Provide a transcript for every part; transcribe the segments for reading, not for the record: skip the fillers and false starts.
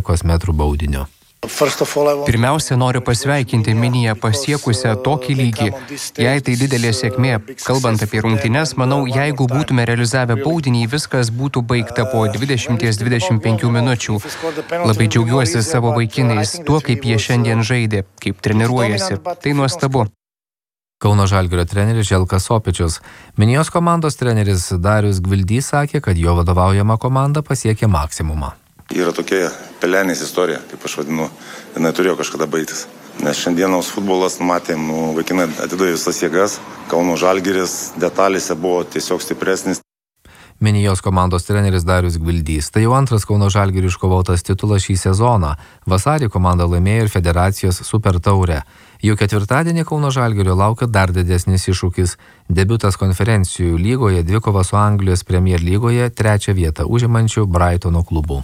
15 metrų baudinio. Pirmiausia, noriu pasveikinti Miniją pasiekusią tokį lygį. Jei tai didelė sėkmė, kalbant apie rungtynes, manau, jeigu būtume realizavę baudinį, viskas būtų baigta po 20-25 minučių. Labai džiaugiuosi savo vaikinais, tuo, kaip jie šiandien žaidė, kaip treniruojasi. Tai nuostabu. Kauno Žalgirio treneris Želkas Opičius. Minijos komandos treneris Darius Gvildys sakė, kad jo vadovaujama komanda pasiekė maksimumą. Yra tokia pelenės istorija, kaip aš vadinu, jinai turėjo kažkada baigtis. Nes šiandienos futbolas, matėm, vaikinai atidavė visas jėgas, Kauno Žalgiris detalėse buvo tiesiog stipresnis. Minijos komandos treneris Darius Gvildys. Tai jau antras Kauno Žalgirio iškovotas titulas šį sezoną. Vasarį komanda laimėjo ir federacijos super taurę. Jau ketvirtadienį Kauno Žalgirio laukia dar didesnis iššūkis. Debiutas konferencijų lygoje, dvikova su Anglijos Premier lygoje, 3 vietą užimančių Brightono klubu.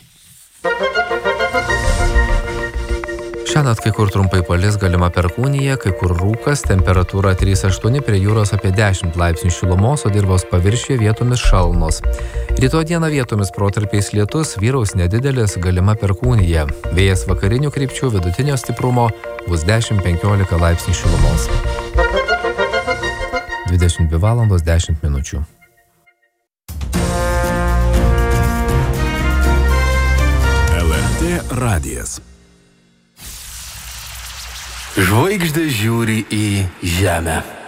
Šiandien kai kur trumpai palis, galima perkūnija, kai kur rūkas, temperatūra 3-8, prie jūros apie 10 laipsnių šilumos, o dirvos paviršiuje vietomis šalnos. Rytoj dieną vietomis protarpiais lietus, vyraus nedidelis, galima perkūnija. Vėjas vakarinių krypčių vidutinio stiprumo bus 10-15 laipsnių šilumos. 22 valandos 10 minučių. LRT radijas. Žvaigždė žiūri į žemę.